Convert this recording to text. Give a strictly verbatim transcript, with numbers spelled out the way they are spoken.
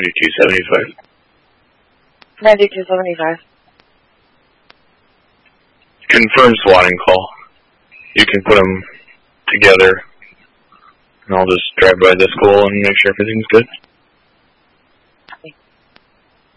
ninety-two seventy-five. ninety-two seventy-five. Confirm swatting call. You can put them together, and I'll just drive by the school and make sure everything's good.